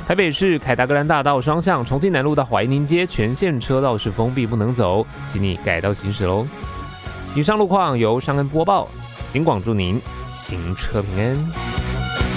台北市凯达格兰大道双向重庆南路到怀宁街全线车道是封闭不能走，请你改道行驶喽。以上路况由尚恩播报，警广祝您行车平安。